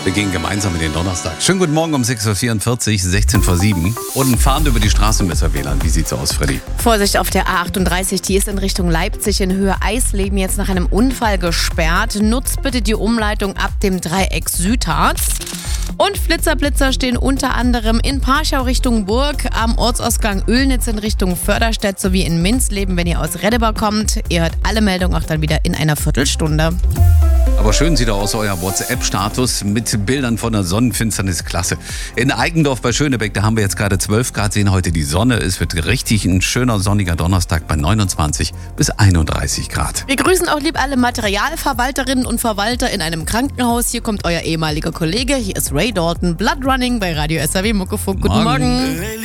Wir gehen gemeinsam in den Donnerstag. Schönen guten Morgen um 6.44 Uhr, 16 vor 7. Und fahren über die Straße mit WLAN. Wie sieht's aus, Freddy? Vorsicht auf der A38, die ist in Richtung Leipzig in Höhe Eisleben jetzt nach einem Unfall gesperrt. Nutzt bitte die Umleitung ab dem Dreieck Südharz. Und Flitzer stehen unter anderem in Parchau Richtung Burg, am Ortsausgang Oelnitz in Richtung Förderstedt sowie in Minzleben, wenn ihr aus Reddebar kommt. Ihr hört alle Meldungen auch dann wieder in einer Viertelstunde. Aber schön sieht aus euer WhatsApp-Status mit Bildern von der Sonnenfinsternis. Klasse. In Eigendorf bei Schönebeck, da haben wir jetzt gerade 12 Grad, sehen heute die Sonne. Es wird richtig ein schöner sonniger Donnerstag bei 29 bis 31 Grad. Wir grüßen auch lieb alle Materialverwalterinnen und Verwalter in einem Krankenhaus. Hier kommt euer ehemaliger Kollege. Hier ist Ray Dalton, Blood Running bei Radio SAW Muckefuck. Guten Morgen.